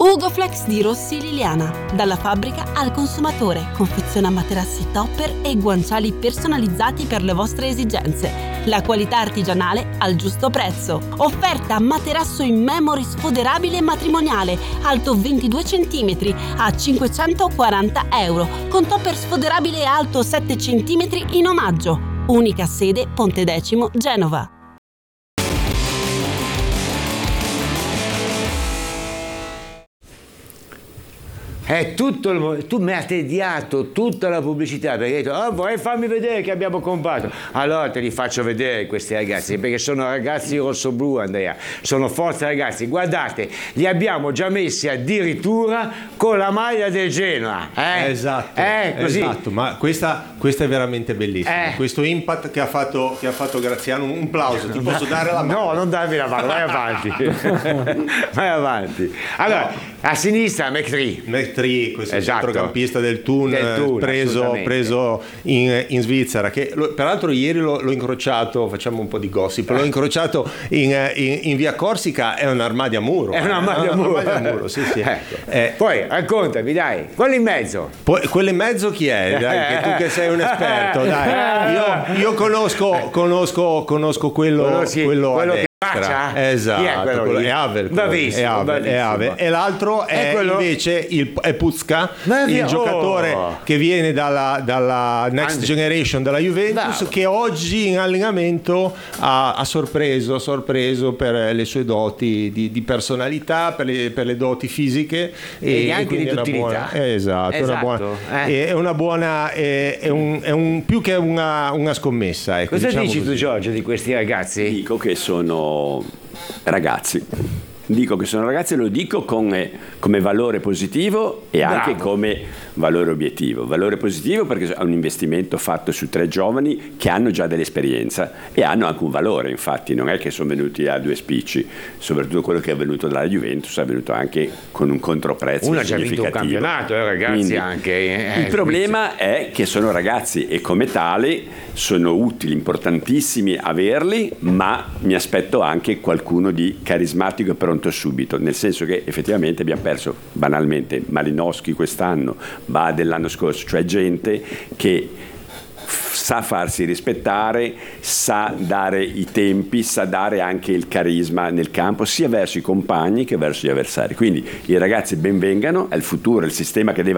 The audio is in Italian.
Ugoflex di Rossi Liliana. Dalla fabbrica al consumatore. Confeziona materassi topper e guanciali personalizzati per le vostre esigenze. La qualità artigianale al giusto prezzo. Offerta materasso in memory sfoderabile matrimoniale, alto 22 cm a 540 euro, con topper sfoderabile alto 7 cm in omaggio. Unica sede Ponte Decimo, Genova. È tutto tu mi hai tediato tutta la pubblicità perché hai detto vorrei farmi vedere che abbiamo comprato, allora te li faccio vedere questi ragazzi perché sono ragazzi rossoblu, Andrea, sono forza ragazzi, guardate, li abbiamo già messi addirittura con la maglia del Genoa, esatto, così. Esatto, ma questa è veramente bellissima, questo impact che ha fatto Graziano, un plauso, ti posso dare la mano? No, non darmi la mano, vai avanti. Vai avanti. Allora, a sinistra McTree, questo centrocampista del Thun preso in Svizzera, che peraltro ieri l'ho incrociato, facciamo un po' di gossip, l'ho incrociato in via Corsica, è un armadio a muro. È un armadio a muro, sì. Ecco. Poi raccontami, dai, quello in mezzo. Quello in mezzo chi è? Dai, che tu che sei un esperto, dai. Io conosco quello che esatto, è Havel, e l'altro è invece è Pucca, il giocatore che viene dalla Next Generation della Juventus, che oggi in allenamento ha sorpreso per le sue doti di personalità, per le doti fisiche e anche di duttilità. È una buona, è un più che una scommessa, ecco. Cosa dici tu, Giorgio, di questi ragazzi? Dico che sono ragazzi. Dico che sono ragazzi, lo dico come valore positivo e anche come valore obiettivo. Valore positivo perché è un investimento fatto su 3 giovani che hanno già dell'esperienza e hanno anche un valore, infatti non è che sono venuti a 2 spicci, soprattutto quello che è venuto dalla Juventus è venuto anche con un controprezzo uno ha già vinto un campionato, ragazzi. Quindi, anche il problema è che sono ragazzi e come tali sono utili, importantissimi averli, ma mi aspetto anche qualcuno di carismatico e pronto subito, nel senso che effettivamente abbiamo perso banalmente Malinowski quest'anno, Bade l'anno scorso, cioè gente che sa farsi rispettare, sa dare i tempi, sa dare anche il carisma nel campo sia verso i compagni che verso gli avversari. Quindi i ragazzi benvengano, è il futuro, è il sistema che deve